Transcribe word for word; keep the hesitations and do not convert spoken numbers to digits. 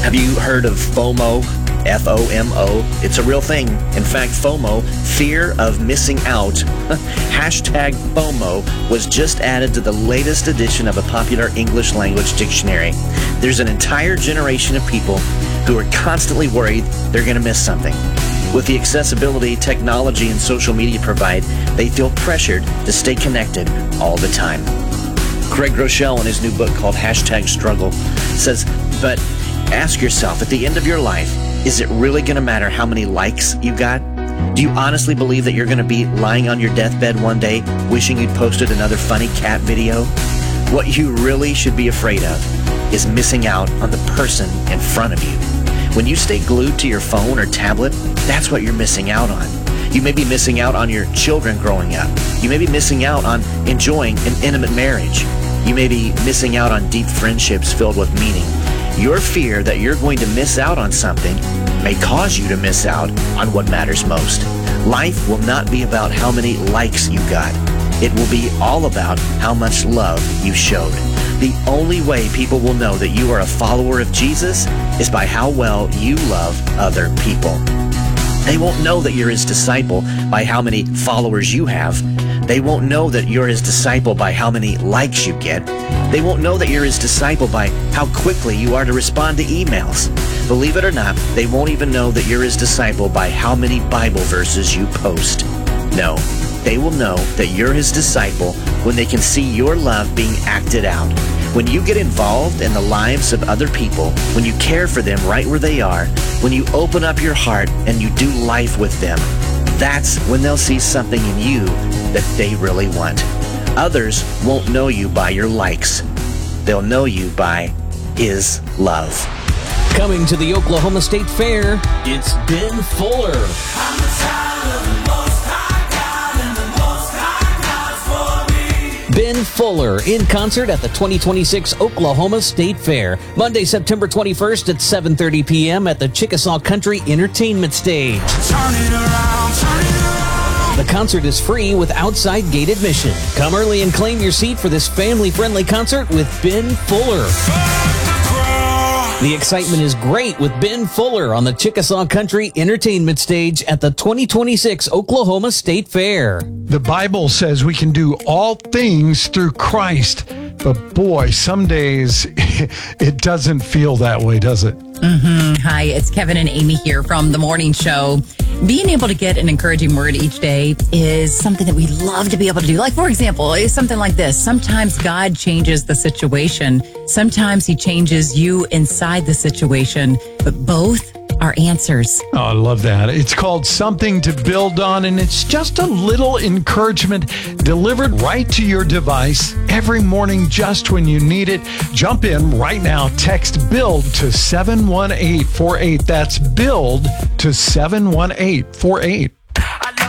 Have you heard of FOMO? F O M O. It's a real thing. In fact, FOMO, fear of missing out, hashtag FOMO, was just added to the latest edition of a popular English language dictionary. There's an entire generation of people who are constantly worried they're going to miss something. With the accessibility technology and social media provide, they feel pressured to stay connected all the time. Craig Groeschel, in his new book called Hashtag Struggle, says, but ask yourself, at the end of your life, is it really going to matter how many likes you got? Do you honestly believe that you're going to be lying on your deathbed one day wishing you'd posted another funny cat video? What you really should be afraid of is missing out on the person in front of you. When you stay glued to your phone or tablet, that's what you're missing out on. You may be missing out on your children growing up. You may be missing out on enjoying an intimate marriage. You may be missing out on deep friendships filled with meaning. Your fear that you're going to miss out on something may cause you to miss out on what matters most. Life will not be about how many likes you got. It will be all about how much love you showed. The only way people will know that you are a follower of Jesus is by how well you love other people. They won't know that you're his disciple by how many followers you have. They won't know that you're his disciple by how many likes you get. They won't know that you're his disciple by how quickly you are to respond to emails. Believe it or not, they won't even know that you're his disciple by how many Bible verses you post. No, they will know that you're his disciple when they can see your love being acted out. When you get involved in the lives of other people, when you care for them right where they are, when you open up your heart and you do life with them, that's when they'll see something in you that they really want. Others won't know you by your likes. They'll know you by his love. Coming to the Oklahoma State Fair, it's Ben Fuller. Ben Fuller in concert at the twenty twenty-six Oklahoma State Fair, Monday, September twenty-first at seven thirty p.m. at the Chickasaw Country Entertainment Stage. Turn it around, turn it around. The concert is free with outside gate admission. Come early and claim your seat for this family-friendly concert with Ben Fuller. The excitement is great with Ben Fuller on the Chickasaw Country Entertainment Stage at the twenty twenty-six Oklahoma State Fair. The Bible says we can do all things through Christ, but boy, some days it doesn't feel that way, does it? Mm-hmm. Hi, it's Kevin and Amy here from The Morning Show. Being able to get an encouraging word each day is something that we love to be able to do. Like, for example, is something like this. Sometimes God changes the situation. Sometimes he changes you inside the situation, but both are answers. Oh, I love that. It's called Something to Build On, and it's just a little encouragement delivered right to your device every morning just when you need it. Jump in right now. Text BUILD to seven one eight four eight. That's BUILD to seven one eight four eight.